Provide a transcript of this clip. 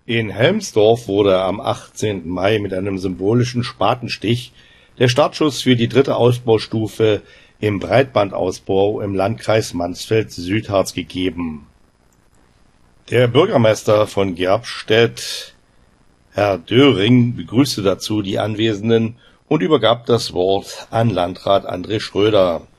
In Helmsdorf wurde am 18. Mai mit einem symbolischen Spatenstich der Startschuss für die 3. Ausbaustufe im Breitbandausbau im Landkreis Mansfeld-Südharz gegeben. Der Bürgermeister von Gerbstedt, Herr Döring, begrüßte dazu die Anwesenden und übergab das Wort an Landrat André Schröder.